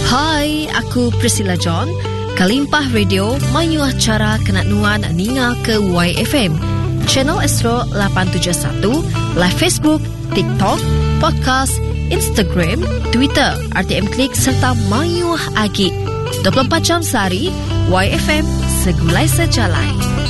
Hai, aku Priscilla John. Kalimpah Radio mayu acara kenak-nuan ninga ke YFM. Channel Astro 871, live Facebook, TikTok, podcast, Instagram, Twitter, RTM Klik serta mayu agi. 24 jam sehari, YFM segulai sejalai.